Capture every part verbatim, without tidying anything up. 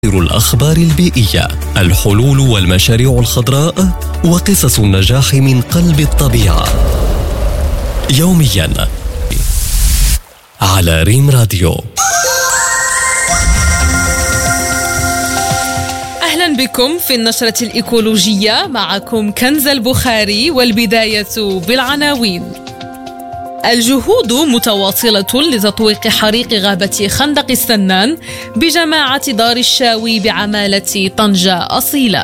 آخر الأخبار البيئية، الحلول والمشاريع الخضراء، وقصص النجاح من قلب الطبيعة، يومياً على ريم راديو. أهلا بكم في النشرة الإيكولوجية، معكم كنزة البخاري، والبداية بالعناوين. الجهود متواصلة لتطويق حريق غابة خندق السنان بجماعة دار الشاوي بعمالة طنجة أصيلة.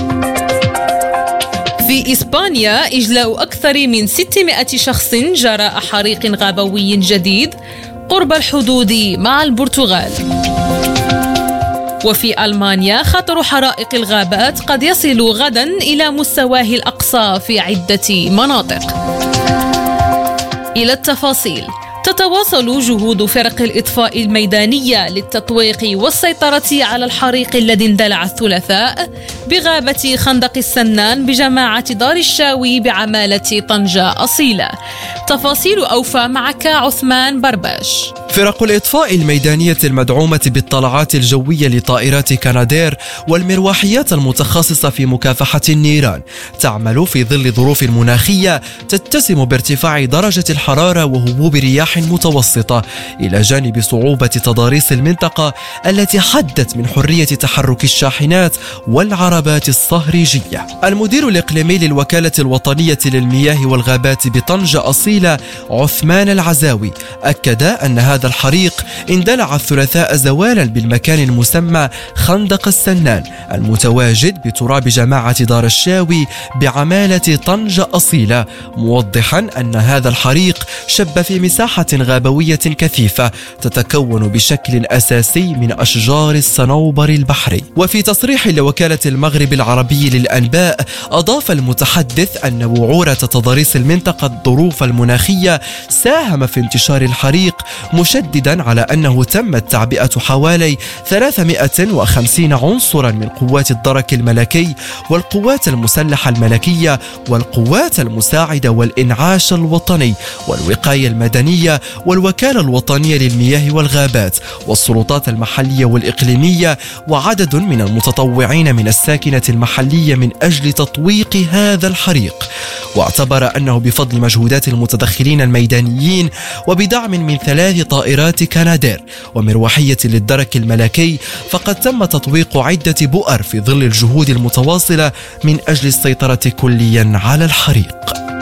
في إسبانيا إجلاء أكثر من ستمائة شخص جراء حريق غابوي جديد قرب الحدود مع البرتغال. وفي ألمانيا خطر حرائق الغابات قد يصل غدا إلى مستواه الأقصى في عدة مناطق. إلى التفاصيل. تتواصل جهود فرق الإطفاء الميدانية للتطويق والسيطرة على الحريق الذي اندلع الثلاثاء بغابة خندق السنان بجماعة دار الشاوي بعمالة طنجة أصيلة. تفاصيل أوفى معك عثمان برباش. فرق الإطفاء الميدانية المدعومة بالطلعات الجوية لطائرات كنادير والمروحيات المتخصصة في مكافحة النيران تعمل في ظل ظروف مناخية تتسم بارتفاع درجة الحرارة وهبوب رياح متوسطة، إلى جانب صعوبة تضاريس المنطقة التي حدت من حرية تحرك الشاحنات والعربات الصهريجية. المدير الإقليمي للوكالة الوطنية للمياه والغابات بطنجة أصيلة عثمان العزاوي أكد أن هذا الحريق اندلع الثلاثاء زوالا بالمكان المسمى خندق السنان المتواجد بتراب جماعة دار الشاوي بعمالة طنجة أصيلة، موضحا أن هذا الحريق شب في مساحة غابوية كثيفة تتكون بشكل أساسي من أشجار الصنوبر البحري. وفي تصريح لوكالة المغرب العربي للأنباء أضاف المتحدث أن وعورة تضاريس المنطقة الظروف المناخية ساهم في انتشار الحريق، مشددا على أنه تمت تعبئة حوالي ثلاثمائة وخمسين عنصرا من قوات الدرك الملكي والقوات المسلحة الملكية والقوات المساعدة والإنعاش الوطني والوقاية المدنية والوكالة الوطنية للمياه والغابات والسلطات المحلية والإقليمية وعدد من المتطوعين من الساكنة المحلية من أجل تطويق هذا الحريق. واعتبر أنه بفضل مجهودات المتدخلين الميدانيين وبدعم من ثلاث طائرات كنادير ومروحية للدرك الملكي فقد تم تطويق عدة بؤر في ظل الجهود المتواصلة من أجل السيطرة كليا على الحريق.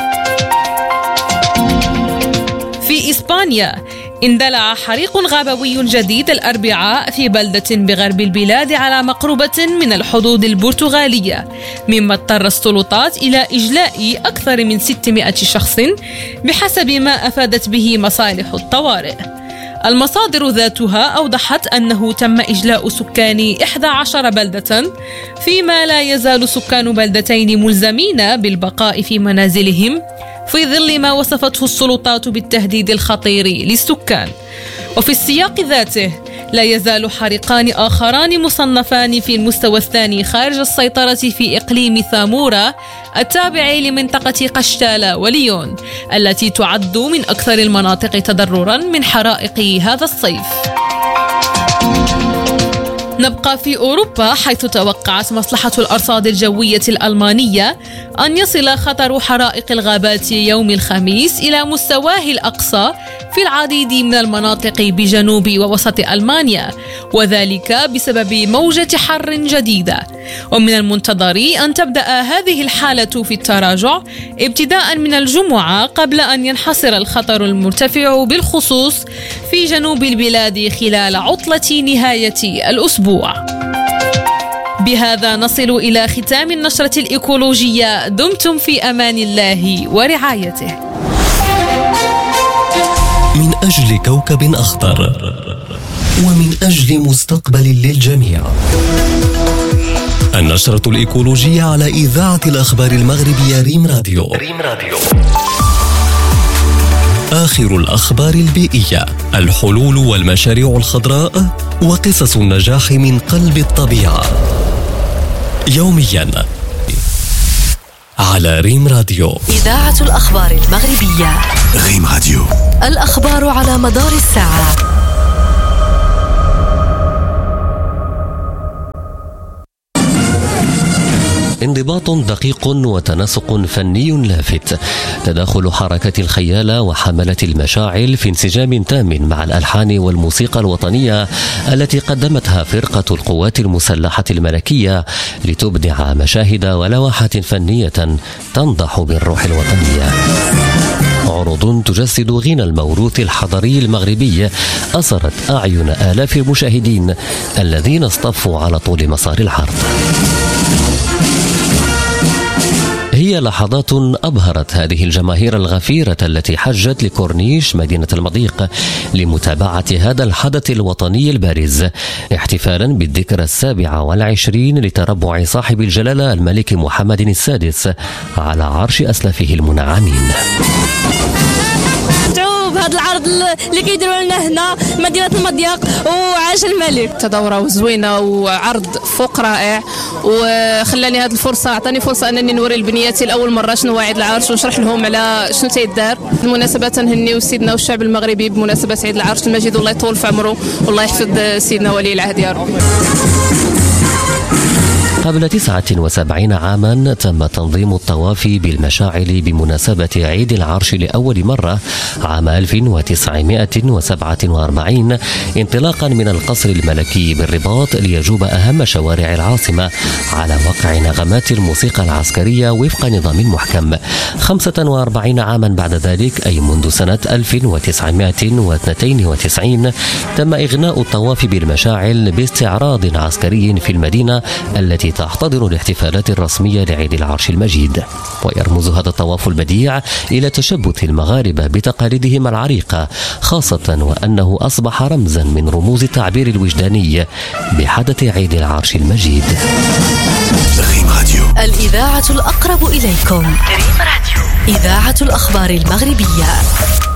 في إسبانيا اندلع حريق غابوي جديد الأربعاء في بلدة بغرب البلاد على مقربة من الحدود البرتغالية، مما اضطر السلطات إلى إجلاء أكثر من ستمائة شخص بحسب ما أفادت به مصالح الطوارئ. المصادر ذاتها أوضحت أنه تم إجلاء سكان إحدى عشرة بلدة، فيما لا يزال سكان بلدتين ملزمين بالبقاء في منازلهم في ظل ما وصفته السلطات بالتهديد الخطير للسكان. وفي السياق ذاته لا يزال حريقان آخران مصنفان في المستوى الثاني خارج السيطرة في إقليم ثامورا التابع لمنطقة قشتالة وليون، التي تعد من أكثر المناطق تضررا من حرائق هذا الصيف. نبقى في أوروبا، حيث توقعت مصلحة الأرصاد الجوية الألمانية أن يصل خطر حرائق الغابات يوم الخميس إلى مستواه الأقصى في العديد من المناطق بجنوب ووسط ألمانيا، وذلك بسبب موجة حر جديدة. ومن المنتظر أن تبدأ هذه الحالة في التراجع ابتداء من الجمعة، قبل أن ينحصر الخطر المرتفع بالخصوص في جنوب البلاد خلال عطلة نهاية الأسبوع. بهذا نصل إلى ختام النشرة الإيكولوجية. دمتم في أمان الله ورعايته. من أجل كوكب أخضر ومن أجل مستقبل للجميع. النشرة الإيكولوجية على إذاعة الأخبار المغربية ريم راديو. ريم راديو. آخر الأخبار البيئية، الحلول والمشاريع الخضراء، وقصص النجاح من قلب الطبيعة، يومياً على ريم راديو. إذاعة الأخبار المغربية ريم راديو. الأخبار على مدار الساعة. انضباط دقيق وتناسق فني لافت، تداخل حركة الخيالة وحملة المشاعل في انسجام تام مع الألحان والموسيقى الوطنية التي قدمتها فرقة القوات المسلحة الملكية لتبدع مشاهد ولوحات فنية تنضح بالروح الوطنية. عروض تجسد غنى الموروث الحضاري المغربي أثرت أعين آلاف المشاهدين الذين اصطفوا على طول مسار العرض. هي لحظات أبهرت هذه الجماهير الغفيرة التي حجت لكورنيش مدينة المضيق لمتابعة هذا الحدث الوطني البارز، احتفالا بالذكرى السابعة والعشرين لتربع صاحب الجلالة الملك محمد السادس على عرش أسلافه المنعمين. هذا العرض اللي كيديروا لنا هنا مدينة المضيق وعاش الملك، تدورة زوينة وعرض فوق رائع، وخلاني هذه الفرصة عطاني فرصة أنني نوري لبنياتي لأول مرة شنو واعد العرش ونشرح لهم على شنو تيدار. بالمناسبة تنهنيو سيدنا والشعب المغربي بمناسبة عيد العرش المجيد، والله يطول في عمره والله يحفظ سيدنا ولي العهد يا رب. قبل تسعة وسبعين عاما تم تنظيم الطواف بالمشاعل بمناسبة عيد العرش لأول مرة عام ألف وتسعمائة وسبعة وأربعين انطلاقا من القصر الملكي بالرباط ليجوب أهم شوارع العاصمة على وقع نغمات الموسيقى العسكرية وفق نظام محكم. خمسة وأربعين عاما بعد ذلك، أي منذ سنة ألف وتسعمائة واثنين وتسعين، تم إغناء الطواف بالمشاعل باستعراض عسكري في المدينة التي تحتضن الاحتفالات الرسمية لعيد العرش المجيد. ويرمز هذا الطواف البديع إلى تشبث المغاربة بتقاليدهم العريقة، خاصة وأنه أصبح رمزا من رموز التعبير الوجداني بحدث عيد العرش المجيد. ريم راديو، الإذاعة الأقرب إليكم. ريم راديو، إذاعة الأخبار المغربية.